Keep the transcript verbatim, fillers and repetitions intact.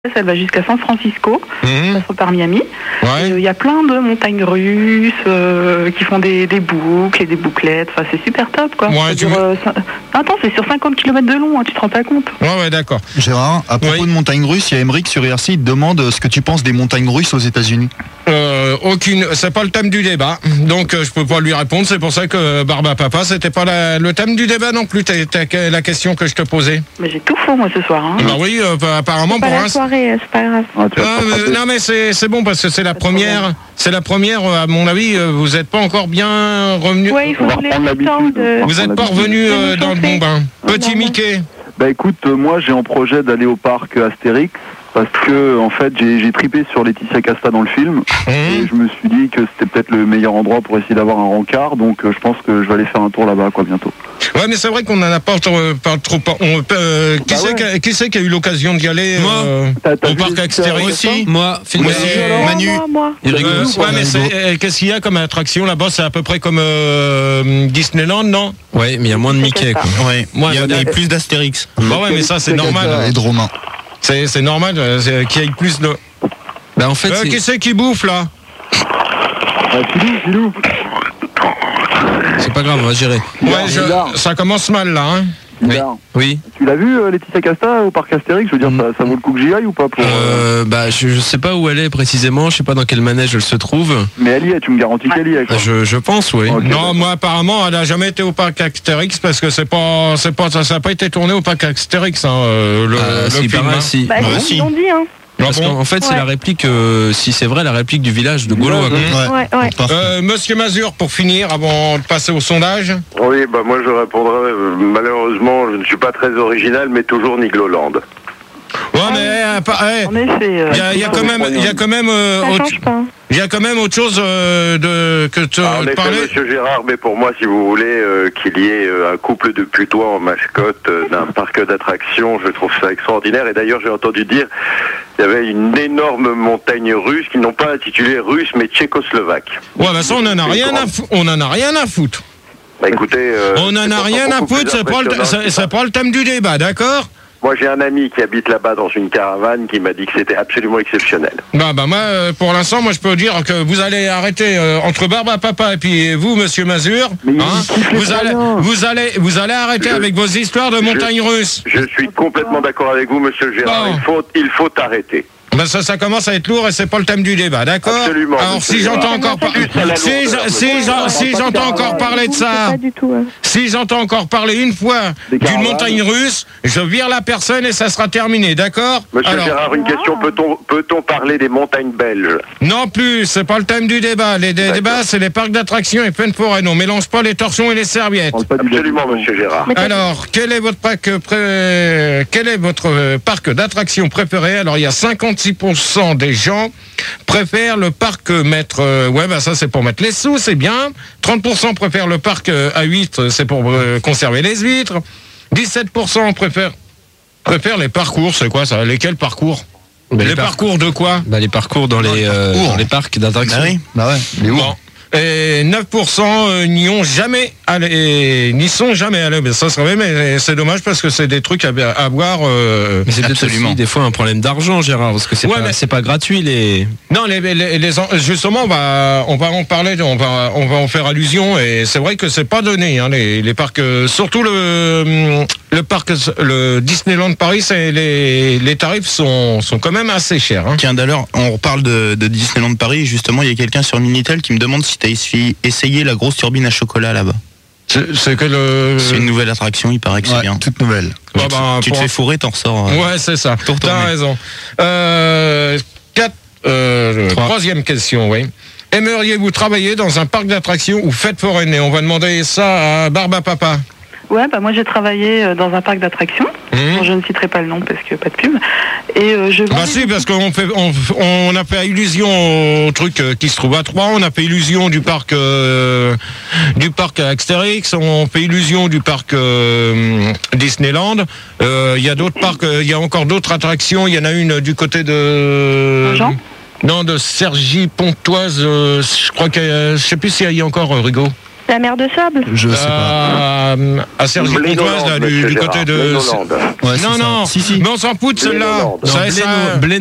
Elle va jusqu'à San Francisco, Mmh. ça sera par Miami. Il Ouais. y a plein de montagnes russes euh, qui font des, des boucles et des bouclettes. Enfin, c'est super top, quoi. Ouais, Ça tu dure, veux- euh, cin- Attends, c'est sur cinquante kilomètres de long, hein, tu te rends pas compte. Ouais, ouais, d'accord. Gérard, à propos Oui. de montagnes russes, il y a Emeric sur I R C, il te demande ce que tu penses des montagnes russes aux États-Unis. Euh, aucune, c'est pas le thème du débat, donc euh, je peux pas lui répondre. C'est pour ça que Barba Papa, c'était pas la- le thème du débat non plus. T'as, t'as la question que je te posais. Mais j'ai tout faux, moi, ce soir. Hein. Bah oui, euh, bah, apparemment Pas pour la un. soirée, c'est pas grave. Ah, tu vas Ah, te mais- rattraper. non mais c'est, c'est bon parce que c'est la première, c'est la première. euh, À mon avis, euh, vous êtes pas encore bien revenu. Ouais, il faut On va vous reprendre laisser le temps l'habitude. de... Vous êtes pas l'habitude. revenu euh, De nous dans le bon chauffer. bain. Ouais, Petit normal. Mickey. Bah écoute, euh, moi j'ai en projet d'aller au parc Astérix parce que en fait j'ai, j'ai tripé sur Laetitia Casta dans le film et Mmh. je me suis dit que c'était peut-être le meilleur endroit pour essayer d'avoir un rencard, donc euh, je pense que je vais aller faire un tour là-bas quoi bientôt. Ouais, mais c'est vrai qu'on en a pas trop. Pas trop on, euh, qui, Bah c'est ouais. qui, a, qui c'est qui a eu l'occasion d'y aller Moi. euh, T'as- t'as au vu parc Laetitia Astérix Casta aussi. Moi, film Ouais. aussi. Euh, Moi, Manu. moi, moi. Il rigole. Euh, ouais, mais c'est, euh, qu'est-ce qu'il y a comme attraction là-bas? C'est à peu près comme euh, Disneyland, non? Ouais, mais il y a moins de Mickey, quoi. Ouais, Ouais, il y a ouais, et ouais. plus d'Astérix. Bah ouais, mais ça c'est normal. Et de Romain. C'est, c'est normal euh, c'est- qu'il y ait plus de. Bah, en fait, Euh, c'est- qui c'est qui bouffe là? Ah, Philou, Philou. c'est pas grave, on va gérer. Ouais, bizarre. je, ça commence mal là. Hein. Bizarre. Oui. Tu l'as vu euh, Laetitia Casta au parc Astérix? Je veux dire, ça, ça vaut le coup que j'y aille ou pas pour, euh, Euh, bah, je, je sais pas où elle est précisément, je sais pas dans quel manège elle se trouve. Mais elle y est, tu me garantis qu'elle y est quoi. Bah, je, je pense, oui. Ok. Non, moi apparemment, elle a jamais été au parc Astérix parce que c'est pas, c'est pas, ça n'a pas été tourné au parc Astérix. Hein, euh, le, Ah, le si, film, pareil, hein. si. Bah, Ouais, ils si. l'ont dit, hein. Ah Parce bon qu'en en fait, c'est Ouais. la réplique, euh, si c'est vrai, la réplique du village de Gaulois. quoi. Village, Ouais. Ouais, ouais. Parfait. Euh, Monsieur Mazur, pour finir, avant de passer au sondage. Oui, bah moi je répondrai, euh, malheureusement, je ne suis pas très original, mais toujours Nigloland. Ouais, mais euh, pas- eh, En effet. euh, il y a, il y a quand même, il y a quand même, euh, Ça autre, change pas. il y a quand même autre chose euh, de que te Ah, en de effet, parler. monsieur Gérard, mais pour moi, si vous voulez euh, qu'il y ait euh, un couple de putois en mascotte euh, d'un parc d'attractions, je trouve ça extraordinaire. Et d'ailleurs, j'ai entendu dire qu'il y avait une énorme montagne russe qu'ils n'ont pas intitulée russe, mais tchécoslovaque. Ouais, bah ça, on en a rien à foutre. On en a rien à foutre. Bah écoutez... euh, On en c'est a pourtant rien à beaucoup plus foutre. C'est pas le, impressionnant c'est, que ça. c'est pas le thème du débat, d'accord? Moi, j'ai un ami qui habite là-bas dans une caravane qui m'a dit que c'était absolument exceptionnel. Bah, bah moi, euh, pour l'instant, moi, je peux dire que vous allez arrêter euh, entre Barba Papa et puis vous, Monsieur Mazur. Mais il hein, kiffe les vous allez, Italiens. vous allez, vous allez arrêter Je- avec vos histoires de montagnes russes. Je suis complètement d'accord avec vous, monsieur Gérard. Bon. Il faut, il faut arrêter. Bah ça, ça commence à être lourd et c'est pas le thème du débat, d'accord? Absolument, Alors monsieur si j'entends Gérard. encore par- Plus à la si, lourdeur, si, monsieur. j'en- si j'entends encore parler de C'est ça, pas du tout. hein. si j'entends encore parler une fois Des d'une caravanes. montagne russe, je vire la personne et ça sera terminé, d'accord? Monsieur Alors, Gérard, une question. Peut-on, peut-on parler des montagnes belges? non plus, c'est pas le thème du débat. Les dé- D'accord. débats, c'est les parcs d'attractions et plein forêt. On mélange pas les torchons et les serviettes. On parle pas du Absolument, bâtiment. monsieur Gérard. Mais t'as- Alors, quel est votre parc pré- quel est votre euh, parc d'attractions préféré? Alors, il y a cinquante-six pour cent des gens préfèrent le parc maître. euh, ouais, bah ça c'est pour mettre les sous, c'est bien. trente pour cent préfèrent le parc euh, à huîtres, c'est pour euh, conserver les huîtres. dix-sept pour cent préfèrent préfèrent les parcours, c'est quoi ça? Lesquels parcours? Bah, les par- parcours de quoi? Bah, les parcours dans les, euh, parcours. dans les parcs d'attractions. Bah oui, bah ouais. Les Bon. ours. Et neuf pour cent euh, n'y ont jamais allé, n'y sont jamais allés. Mais ça serait, mais c'est dommage parce que c'est des trucs à, à voir. euh, Mais c'est peut-être Absolument. aussi des fois un problème d'argent, Gérard, parce que c'est Ouais, pas, mais- c'est pas gratuit les. Non, les, les, les en- justement, on va, on va en parler, on va, on va en faire allusion, et c'est vrai que c'est pas donné, hein, les, les parcs, euh, surtout le, le parc, le Disneyland Paris, c'est les, les tarifs sont, sont quand même assez chers. Hein. Tiens, d'ailleurs, on reparle de, de Disneyland Paris. Justement, il y a quelqu'un sur Minitel qui me demande si tu as essayé la grosse turbine à chocolat là-bas. C'est c'est que le. C'est une nouvelle attraction, il paraît que c'est bien. toute nouvelle. Bah, bah, tu te pour- fais fourrer, t'en ressors. euh, Ouais, c'est ça. Tout retourner. T'as raison. Euh, quatre, euh, Trois. troisième question, oui. Aimeriez-vous travailler dans un parc d'attractions ou fête foraine? On va demander ça à Barba Papa. Ouais, bah moi j'ai travaillé euh, dans un parc d'attractions. Mmh. Bon, je ne citerai pas le nom parce que pas de pub. Et euh, je Bah vendais si, des- parce qu'on fait, on, on a fait allusion au truc euh, qui se trouve à Troyes, on a fait illusion du parc euh, du parc Astérix, on fait illusion du parc euh, Disneyland. Euh, Il y a d'autres parcs, euh, il y a encore d'autres attractions. Il y en a une du côté de Jean non de Cergy Pontoise. euh, je crois que euh, je sais plus s'il y a encore euh, Rigaud. La mer de sable. Je sais pas. Euh, à Sergi Pontoise, là, du, du côté de. Blénolande. Ouais, c'est non, ça. non, Si, si. mais on s'en fout de celle-là. Blénolande. Ça, Non, ça- Bléno-